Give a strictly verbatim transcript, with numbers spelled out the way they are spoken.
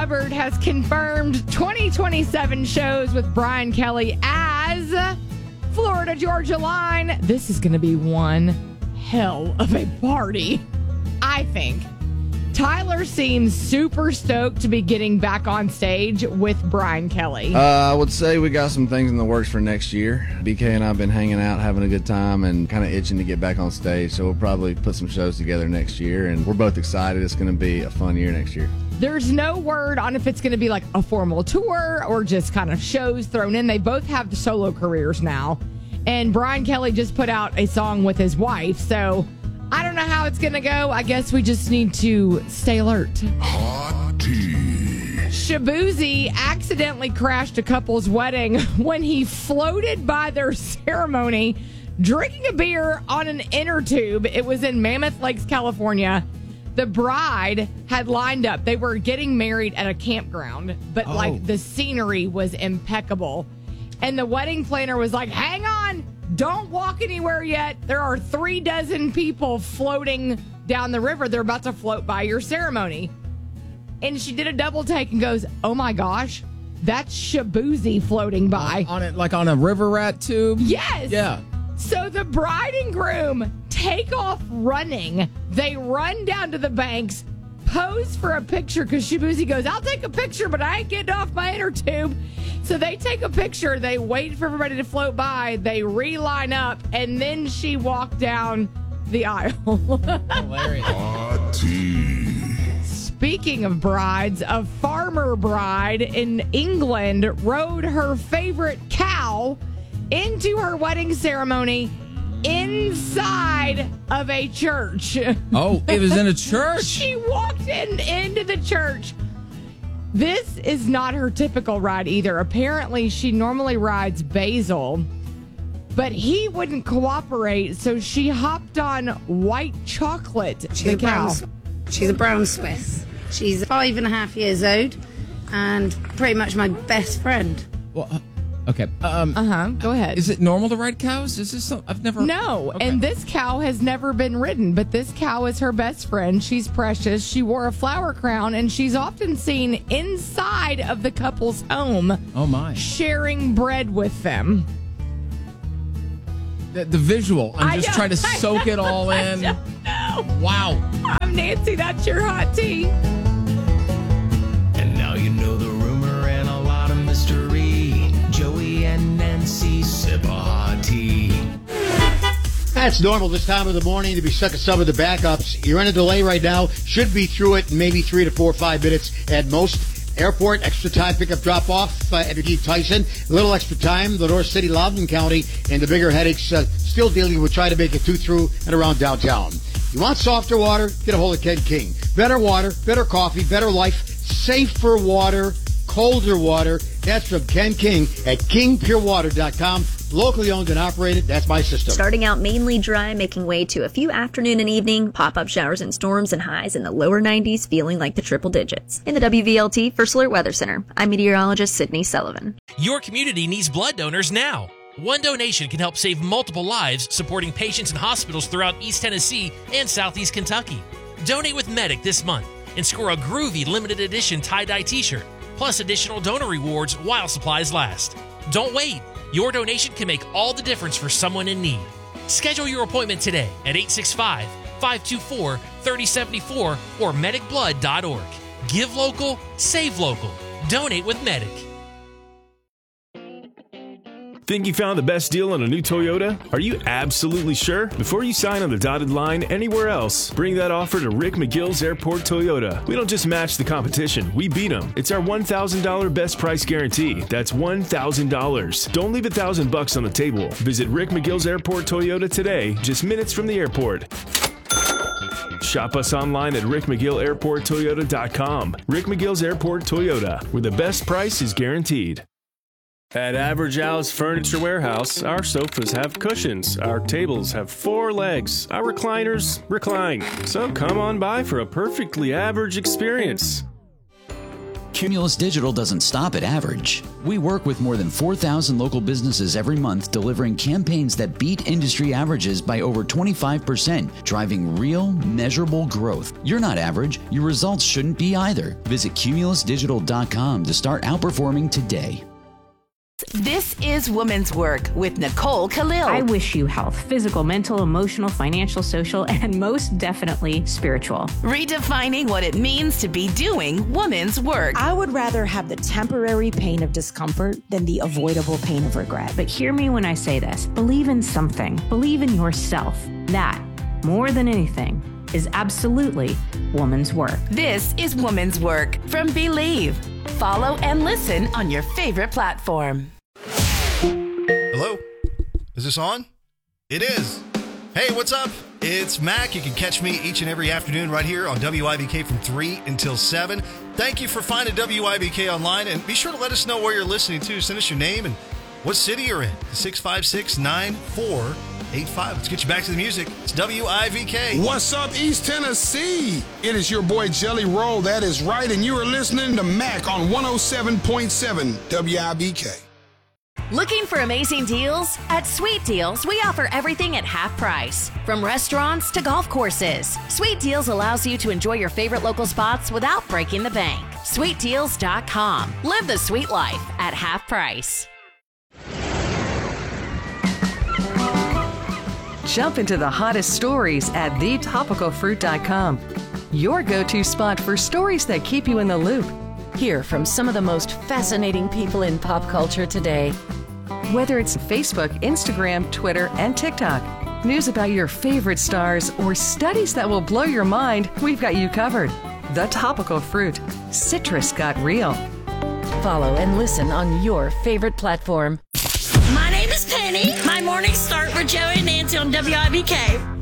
Hubbard has confirmed twenty twenty-seven shows with Brian Kelly as Florida Georgia Line. This is going to be one hell of a party, I think. Tyler seems super stoked to be getting back on stage with Brian Kelly. Uh, I would say we got some things in the works for next year. B K and I have been hanging out, having a good time, and kind of itching to get back on stage. So we'll probably put some shows together next year, and we're both excited. It's going to be a fun year next year. There's no word on if it's going to be like a formal tour or just kind of shows thrown in. They both have solo careers now. And Brian Kelly just put out a song with his wife, so I don't know how it's going to go. I guess we just need to stay alert. Hot tea. Shaboozey accidentally crashed a couple's wedding when he floated by their ceremony drinking a beer on an inner tube. It was in Mammoth Lakes, California. The bride had lined up. They were getting married at a campground, but oh. like the scenery was impeccable. And the wedding planner was like, hang on. Don't walk anywhere yet. There are three dozen people floating down the river. They're about to float by your ceremony. And she did a double take and goes, oh my gosh, that's Shaboozey floating by. On it, like on a river rat tube? Yes. Yeah. So the bride and groom take off running. They run down to the banks, pose for a picture because Shaboozey goes, I'll take a picture, but I ain't getting off my inner tube. So they take a picture. They wait for everybody to float by. They reline up, and then she walked down the aisle. Hilarious. Hot tea. Speaking of brides, a farmer bride in England rode her favorite cow into her wedding ceremony inside of a church. Oh, it was in a church? She walked in into the church. This is not her typical ride either. Apparently, she normally rides Basil, but he wouldn't cooperate, so she hopped on white chocolate. She's the a cow. brown, she's a brown Swiss. She's five and a half years old and pretty much my best friend. Well, uh, okay. Um, Uh-huh. Go ahead. Is it normal to ride cows? Is this some, I've never... No, Okay. and this cow has never been ridden, but this cow is her best friend. She's precious. She wore a flower crown, and she's often seen inside of the couple's home. Oh, my. Sharing bread with them. The, the visual. I'm I just know, trying to I soak know, it all I in. know. Wow. I'm Nancy. That's your hot tea. And now you know the rumor and a lot of mystery. Joey and Nancy sip a hot tea. That's normal this time of the morning to be stuck at some of the backups. You're in a delay right now. Should be through it in maybe three to four or five minutes at most. Airport, extra time pickup drop-off uh, at Keith Tyson. A little extra time, Lenore City, Loudoun County, and the bigger headaches uh, still dealing with trying to make it to, through, and around downtown. You want softer water? Get a hold of Ken King. Better water, better coffee, better life, safer water, colder water. That's from Ken King at king pure water dot com. Locally owned and operated. That's my system. Starting out mainly dry, making way to a few afternoon and evening pop-up showers and storms and highs in the lower nineties, feeling like the triple digits. In the W V L T First Alert Weather Center, I'm meteorologist Sydney Sullivan. Your community needs blood donors now. One donation can help save multiple lives, supporting patients in hospitals throughout East Tennessee and Southeast Kentucky. Donate with Medic this month and score a groovy limited edition tie-dye t-shirt, plus additional donor rewards while supplies last. Don't wait. Your donation can make all the difference for someone in need. Schedule your appointment today at eight six five, five two four, three oh seven four or medic blood dot org. Give local, save local. Donate with Medic. Think you found the best deal on a new Toyota? Are you absolutely sure? Before you sign on the dotted line anywhere else, bring that offer to Rick McGill's Airport Toyota. We don't just match the competition, we beat them. It's our one thousand dollars best price guarantee. That's one thousand dollars. Don't leave a thousand bucks on the table. Visit Rick McGill's Airport Toyota today, just minutes from the airport. Shop us online at rick mcgill airport toyota dot com. Rick McGill's Airport Toyota, where the best price is guaranteed. At Average Al's Furniture Warehouse, our sofas have cushions, our tables have four legs, our recliners recline. So come on by for a perfectly average experience. Cumulus Digital doesn't stop at average. We work with more than four thousand local businesses every month, delivering campaigns that beat industry averages by over twenty-five percent, driving real, measurable growth. You're not average. Your results shouldn't be either. Visit cumulus digital dot com to start outperforming today. This is Women's Work with Nicole Khalil. I wish you health, physical, mental, emotional, financial, social, and most definitely spiritual. Redefining what it means to be doing women's work. I would rather have the temporary pain of discomfort than the avoidable pain of regret. But hear me when I say this. Believe in something. Believe in yourself. That, more than anything, is absolutely woman's work. This is Woman's Work from Believe. Follow and listen on your favorite platform. Hello? Is this on? It is. Hey, what's up? It's Mac. You can catch me each and every afternoon right here on W I B K from three until seven. Thank you for finding W I B K online, and be sure to let us know where you're listening to. Send us your name and what city you're in. six five six, nine four eight five. Let's get you back to the music. It's W I V K. What's up, East Tennessee? It is your boy Jelly Roll. That is right, and you are listening to Mac on one oh seven point seven W I B K. Looking for amazing deals? At Sweet Deals, we offer everything at half price. From restaurants to golf courses, Sweet Deals allows you to enjoy your favorite local spots without breaking the bank. sweet deals dot com. Live the sweet life at half price. Jump into the hottest stories at the topical fruit dot com. Your go-to spot for stories that keep you in the loop. Hear from some of the most fascinating people in pop culture today. Whether it's Facebook, Instagram, Twitter, and TikTok, news about your favorite stars, or studies that will blow your mind, we've got you covered. The Topical Fruit. Citrus got real. Follow and listen on your favorite platform. My name is Penny. My mornings start with Joey and Nancy on W I B K.